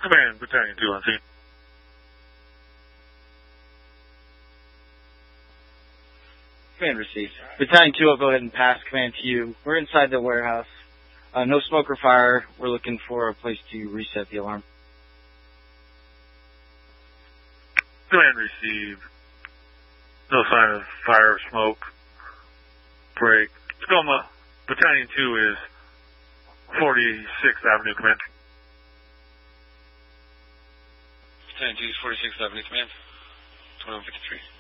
Command, Battalion 2 on scene. Command received. Battalion 2 will go ahead and pass command to you. We're inside the warehouse. No smoke or fire. We're looking for a place to reset the alarm. Command received. No sign of fire or smoke. Break. Tacoma, Battalion 2 is 46th Avenue, command. Battalion 2 is 46th Avenue, command. 2153.